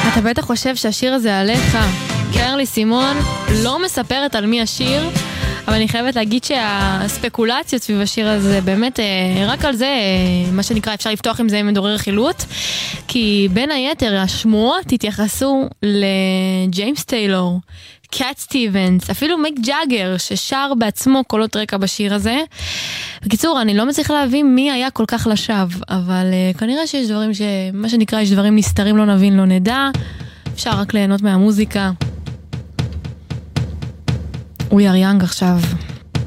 אתה בטח חושב שהשיר הזה עליך. קרלי סימון לא מספרת על מי השיר, אבל אני חייבת להגיד שהספקולציות סביב השיר הזה באמת רק על זה, מה שנקרא, אפשר לפתוח עם זה מדורר חילוט, כי בין היתר השמועות התייחסו לג'יימס טיילור, קאט סטיבנס, אפילו מיק ג'אגר ששר בעצמו קולות רקע בשיר הזה. בקיצור, אני לא מצליחה להבין מי היה כל כך לשווא, אבל כנראה שיש דברים מה שנקרא, יש דברים נסתרים, לא נבין, לא נדע. אפשר רק ליהנות מהמוזיקה. We are young עכשיו.